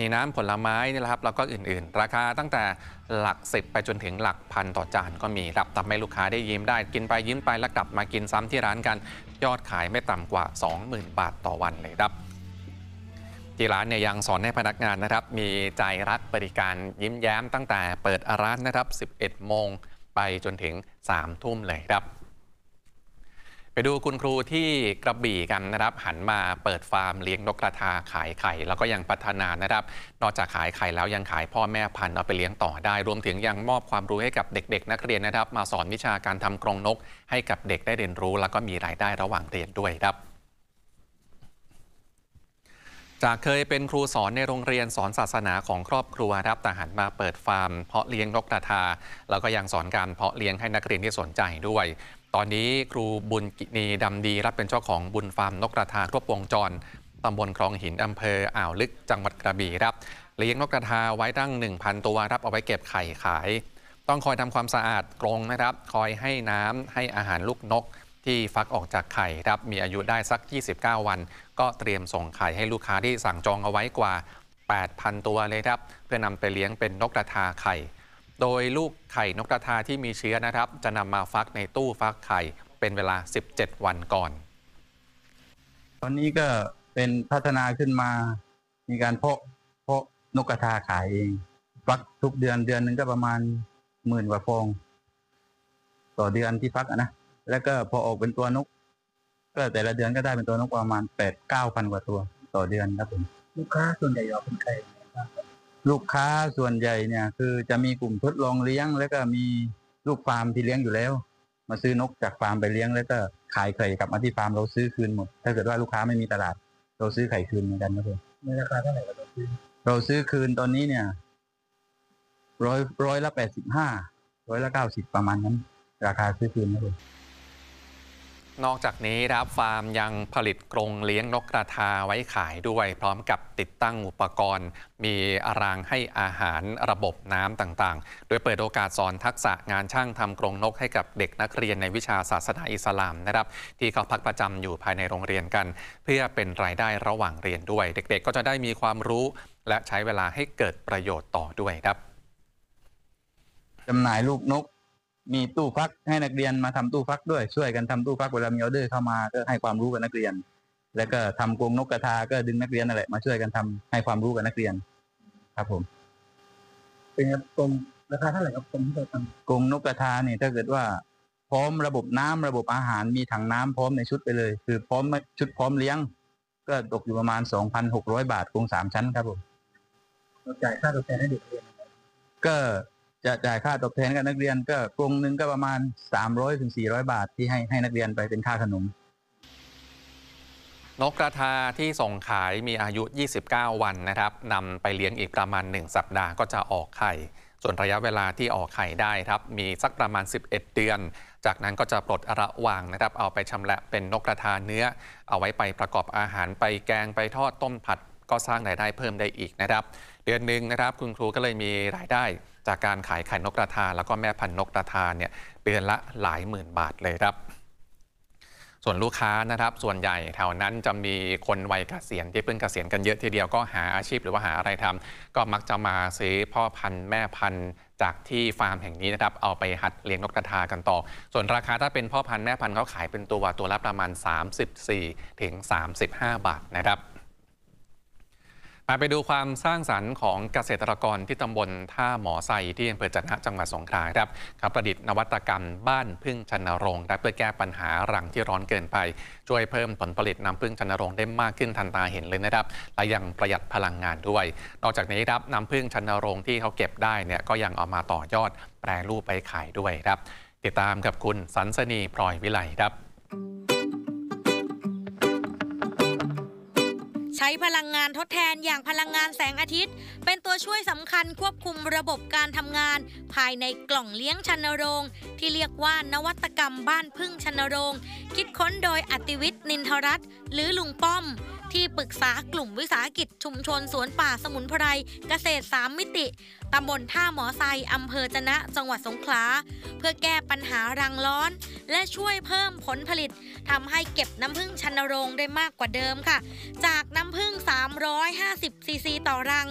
มีน้ำผลไม้นี่แหละครับแล้วก็อื่นๆราคาตั้งแต่หลักสิบไปจนถึงหลักพันต่อจานก็มีครับทำให้ลูกค้าได้ยิ้มได้กินไปยิ้มไปแล้วกลับมากินซ้ำที่ร้านกันยอดขายไม่ต่ำกว่า 20,000 บาทต่อวันเลยครับที่ร้านเนี่ยยังสอนให้พนักงานนะครับมีใจรักบริการยิ้มแย้มตั้งแต่เปิดร้านนะครับ11 โมงไปจนถึง3 ทุ่มเลยครับไปดูคุณครูที่กระบี่กันนะครับหันมาเปิดฟาร์มเลี้ยงนกกระทาขายไข่แล้วก็ยังพัฒนานะครับนอกจากขายไข่แล้วยังขายพ่อแม่พันธุ์เอาไปเลี้ยงต่อได้รวมถึงยังมอบความรู้ให้กับเด็กๆนักเรียนนะครับมาสอนวิชาการทำกรงนกให้กับเด็กได้เรียนรู้แล้วก็มีรายได้ระหว่างเรียนด้วยครับจากเคยเป็นครูสอนในโรงเรียนสอนศาสนาของครอบครัวครับแต่หันมาเปิดฟาร์มเพาะเลี้ยงนกกระทาแล้วก็ยังสอนการเพาะเลี้ยงให้นักเรียนที่สนใจด้วยตอนนี้ครูบุญกินีดำดีรับเป็นเจ้าของบุญฟาร์มนกกระทาครบวงจรตำบลคลองหินอำเภออ่าวลึกจังหวัดกระบี่ครับเลี้ยงนกกระทาไว้ตั้ง 1,000 ตัวรับเอาไว้เก็บไข่ขายต้องคอยทำความสะอาดกรงนะครับคอยให้น้ำให้อาหารลูกนกที่ฟักออกจากไข่ครับมีอายุได้สัก 29 วันก็เตรียมส่งไข่ให้ลูกค้าที่สั่งจองเอาไว้กว่า 8,000 ตัวเลยครับเพื่อนำไปเลี้ยงเป็นนกกระทาไข่โดยลูกไข่นกกระทาที่มีเชื้อนะครับจะนำมาฟักในตู้ฟักไข่เป็นเวลา 17 วันก่อนตอนนี้ก็เป็นพัฒนาขึ้นมามีการเพาะนกกระทาขายเองฟักทุกเดือนหนึ่งก็ประมาณ10,000 กว่าฟองต่อเดือนที่ฟักนะแล้วก็พอออกเป็นตัวนกก็แต่ละเดือนก็ได้เป็นตัวนกประมาณ 8-9,000 กว่าตัวต่อเดือนครับผมลูกค้าส่วนใหญ่เป็นใครลูกค้าส่วนใหญ่เนี่ยคือจะมีกลุ่มทดลองเลี้ยงแล้วก็มีลูกฟาร์มที่เลี้ยงอยู่แล้วมาซื้อนกจากฟาร์มไปเลี้ยงแล้วก็ขายไข่กลับมาที่ฟาร์มเราซื้อคืนหมดถ้าเกิดว่าลูกค้าไม่มีตลาดเราซื้อไข่คืนเหมือนกันครับผมในราคาเท่าไหร่ครับเราซื้อคืนตอนนี้เนี่ยร้อยละ 85 ร้อยละ 90ประมาณนั้นราคาซื้อคืนครับผมนอกจากนี้ครับฟาร์มยังผลิตกรงเลี้ยงนกกระทาไว้ขายด้วยพร้อมกับติดตั้งอุปกรณ์มีรางให้อาหารระบบน้ำต่างๆโดยเปิดโอกาสสอนทักษะงานช่างทำกรงนกให้กับเด็กนักเรียนในวิชาศาสนาอิสลามนะครับที่เขาพักประจำอยู่ภายในโรงเรียนกันเพื่อเป็นรายได้ระหว่างเรียนด้วยเด็กๆก็จะได้มีความรู้และใช้เวลาให้เกิดประโยชน์ต่อด้วยครับจำหน่ายลูกนกมีตู้ฟักให้นักเรียนมาทำตู้ฟักด้วยช่วยกันทำตู้ฟักเวลามีออเดอร์เข้ามาก็ให้ความรู้กับนักเรียนแล้วก็ทำกรงนกกระทาก็ดึงนักเรียนนั่นแหละมาช่วยกันทำให้ความรู้กับนักเรียนครับผมเป็นกรงราคาเท่าไหร่ครับกรงที่เราทำกรงนกกระทาเนี่ยถ้าเกิดว่าพร้อมระบบน้ำระบบอาหารมีถังน้ำพร้อมในชุดไปเลยคือพร้อมชุดพร้อมเลี้ยงก็ตกอยู่ประมาณ 2,600 บาทกรง3 ชั้นครับผมเราจ่ายค่าตอบแทนให้เด็กเรียนก็จะจ่ายค่าตอบแทนกับนักเรียนก็กรงหนึ่งก็ประมาณ 300-400 บาทที่ให้นักเรียนไปเป็นค่าขนมนกกระทาที่ส่งขายมีอายุ 29 วันนะครับนำไปเลี้ยงอีกประมาณ 1 สัปดาห์ก็จะออกไข่ส่วนระยะเวลาที่ออกไข่ได้ครับมีสักประมาณ 11 เดือนจากนั้นก็จะปลดระวางนะครับเอาไปชำแหละเป็นนกกระทาเนื้อเอาไว้ไปประกอบอาหารไปแกงไปทอดต้มผัดก็สร้างรายได้เพิ่มได้อีกนะครับเดือนหนึ่งนะครับคุณครูก็เลยมีรายได้จากการขายไข่นกกระทาแล้วก็แม่พันธุ์นกกระทาเนี่ยเดือนละหลายหมื่นบาทเลยครับส่วนลูกค้านะครับส่วนใหญ่แถวนั้นจะมีคนวัยเกษียณที่เพิ่งเกษียณกันเยอะทีเดียวก็หาอาชีพหรือว่าหาอะไรทำก็มักจะมาซื้อพ่อพันธุ์แม่พันธุ์จากที่ฟาร์มแห่งนี้นะครับเอาไปหัดเลี้ยงนกกระทากันต่อส่วนราคาถ้าเป็นพ่อพันธุ์แม่พันธุ์เขาขายเป็นตัวละประมาณ 34-35 บาทนะครับไปดูความสร้างสรรค์ของเกษตรกรที่ตำบลท่าหมอไซที่อำเภอจะนะจังหวัดสงขลาครับเขาประดิษฐ์นวัตกรรมบ้านผึ้งชนรงค์เพื่อแก้ปัญหารังที่ร้อนเกินไปช่วยเพิ่มผลผลิตน้ำผึ้งชนรงค์ได้มากขึ้นทันตาเห็นเลยนะครับและยังประหยัดพลังงานด้วยนอกจากนี้ครับน้ำผึ้งชนรงค์ที่เขาเก็บได้เนี่ยก็ยังเอามาต่อยอดแปรรูปไปขายด้วยครับติดตามกับคุณสันสนีพลอยวิไลครับใช้พลังงานทดแทนอย่างพลังงานแสงอาทิตย์เป็นตัวช่วยสำคัญควบคุมระบบการทำงานภายในกล่องเลี้ยงชนโรงที่เรียกว่านวัตกรรมบ้านผึ้งชนโรงคิดค้นโดยอติวิทย์นินทรัตน์หรือลุงป้อมที่ปรึกษากลุ่มวิสาหกิจชุมชนสวนป่าสมุนไพรเกษตร3 มิติตำบลท่าหมอไซอำเภอจะนะจังหวัดสงขลาเพื่อแก้ปัญหารังร้อนและช่วยเพิ่มผลผลิตทำให้เก็บน้ำผึ้งชนโรงได้มากกว่าเดิมค่ะจากน้ำผึ้ง350 ซีซีต่อรัง